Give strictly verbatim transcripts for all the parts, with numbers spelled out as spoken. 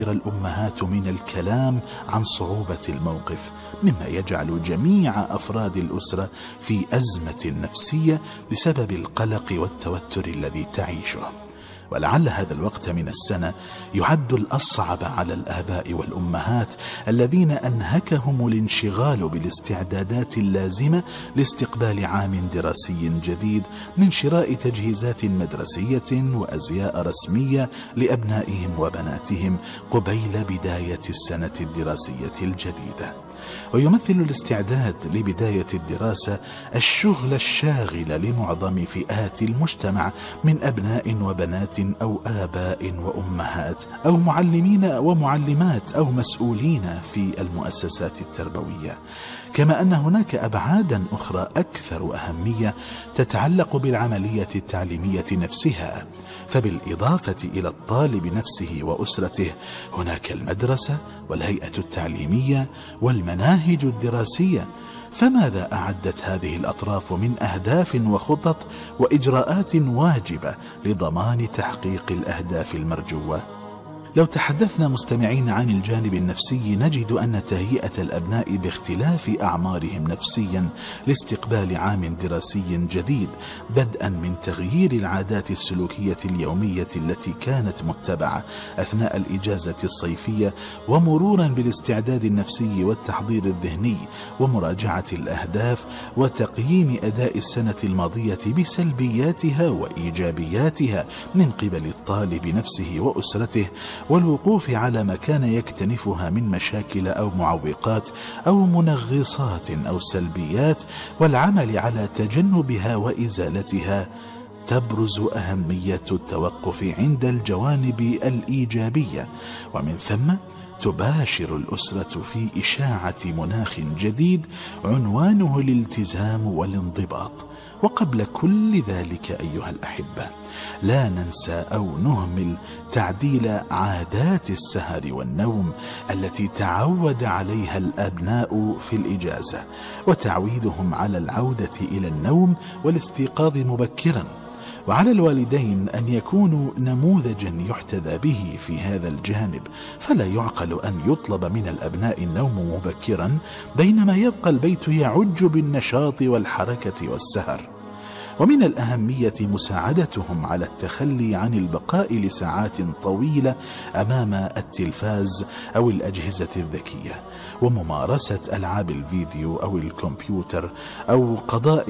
الأمهات من الكلام عن صعوبة الموقف، مما يجعل جميع أفراد الأسرة في أزمة نفسية بسبب القلق والتوتر الذي تعيشه. ولعل هذا الوقت من السنة يعد الأصعب على الآباء والأمهات الذين أنهكهم الانشغال بالاستعدادات اللازمة لاستقبال عام دراسي جديد، من شراء تجهيزات مدرسية وأزياء رسمية لأبنائهم وبناتهم قبيل بداية السنة الدراسية الجديدة. ويمثل الاستعداد لبداية الدراسة الشغل الشاغل لمعظم فئات المجتمع من أبناء وبنات أو آباء وأمهات أو معلمين ومعلمات أو مسؤولين في المؤسسات التربوية، كما أن هناك أبعادا أخرى أكثر أهمية تتعلق بالعملية التعليمية نفسها. فبالإضافة إلى الطالب نفسه وأسرته هناك المدرسة والهيئة التعليمية والمناهج الدراسية. فماذا أعدت هذه الأطراف من أهداف وخطط وإجراءات واجبة لضمان تحقيق الأهداف المرجوة؟ لو تحدثنا مستمعين عن الجانب النفسي نجد أن تهيئة الأبناء باختلاف أعمارهم نفسيا لاستقبال عام دراسي جديد، بدءا من تغيير العادات السلوكية اليومية التي كانت متبعة أثناء الإجازة الصيفية، ومرورا بالاستعداد النفسي والتحضير الذهني ومراجعة الأهداف وتقييم أداء السنة الماضية بسلبياتها وإيجابياتها من قبل الطالب نفسه وأسرته، والوقوف على ما كان يكتنفها من مشاكل أو معوقات أو منغصات أو سلبيات، والعمل على تجنبها وإزالتها، تبرز أهمية التوقف عند الجوانب الإيجابية، ومن ثم تباشر الأسرة في إشاعة مناخ جديد عنوانه الالتزام والانضباط. وقبل كل ذلك أيها الأحبة، لا ننسى أو نهمل تعديل عادات السهر والنوم التي تعود عليها الأبناء في الإجازة، وتعويدهم على العودة إلى النوم والاستيقاظ مبكرا. وعلى الوالدين أن يكونوا نموذجا يحتذى به في هذا الجانب، فلا يعقل أن يطلب من الأبناء النوم مبكرا بينما يبقى البيت يعج بالنشاط والحركة والسهر. ومن الأهمية مساعدتهم على التخلي عن البقاء لساعات طويلة أمام التلفاز أو الأجهزة الذكية، وممارسة ألعاب الفيديو أو الكمبيوتر، أو قضاء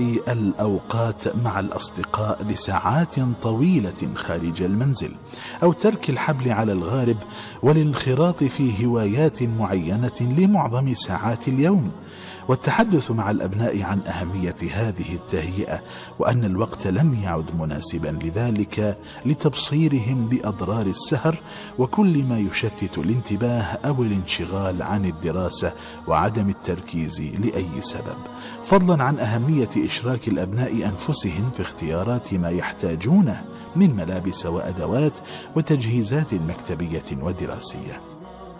الأوقات مع الأصدقاء لساعات طويلة خارج المنزل، أو ترك الحبل على الغارب والانخراط في هوايات معينة لمعظم ساعات اليوم. والتحدث مع الأبناء عن أهمية هذه التهيئة، وأن الوقت لم يعد مناسبا لذلك لتبصيرهم بأضرار السهر وكل ما يشتت الانتباه أو الانشغال عن الدراسة وعدم التركيز لأي سبب، فضلا عن أهمية إشراك الأبناء أنفسهم في اختيارات ما يحتاجونه من ملابس وأدوات وتجهيزات مكتبية ودراسية.